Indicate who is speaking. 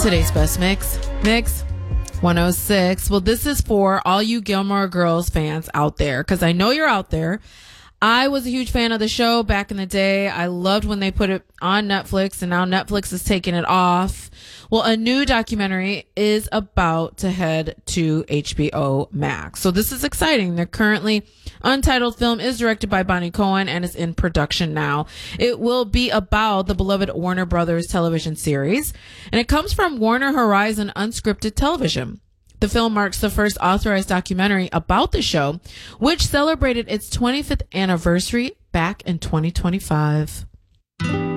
Speaker 1: Today's best mix 106. Well, this is for all you Gilmore Girls fans out there, because I know you're out there. I was a huge fan of the show back in the day. I loved when they put it on Netflix, and now Netflix is taking it off. Well, a new documentary is about to head to HBO Max. So this is exciting. The currently untitled film is directed by Bonnie Cohen and is in production now. It will be about the beloved Warner Brothers television series, and it comes from Warner Horizon Unscripted Television. The film marks the first authorized documentary about the show, which celebrated its 25th anniversary back in 2025.